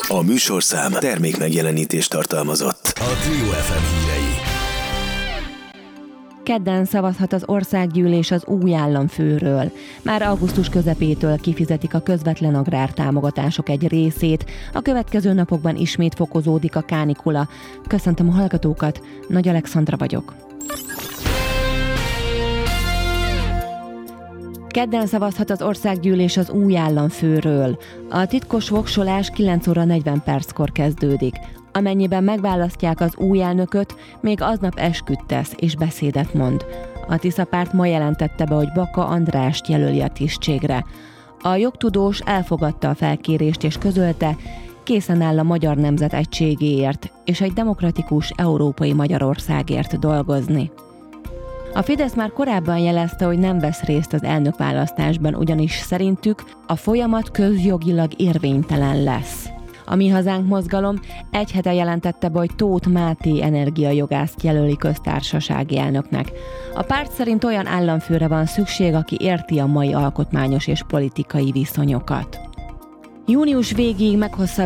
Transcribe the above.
A műsorszám termék megjelenítést tartalmazott. A Trio FM hírei. Kedden szavazhat az országgyűlés az új államfőről. Már augusztus közepétől kifizetik a közvetlen agrártámogatások egy részét. A következő napokban ismét fokozódik a kánikula. Köszöntöm a hallgatókat, Nagy Alexandra vagyok. Kedden szavazhat az országgyűlés az új államfőről. A titkos voksolás 9 óra 40 perckor kezdődik. Amennyiben megválasztják az új elnököt, még aznap esküt tesz és beszédet mond. A Tisza párt ma jelentette be, hogy Baka Andrást jelöli a tisztségre. A jogtudós elfogadta a felkérést és közölte, készen áll a magyar nemzet egységéért és egy demokratikus európai Magyarországért dolgozni. A Fidesz már korábban jelezte, hogy nem vesz részt az elnökválasztásban, ugyanis szerintük a folyamat közjogilag érvénytelen lesz. A Mi Hazánk mozgalom egy hete jelentette be, hogy Tóth Máté energiajogászt jelöli köztársasági elnöknek. A párt szerint olyan államfőre van szükség, aki érti a mai alkotmányos és politikai viszonyokat. Június végéig meghosszabbítják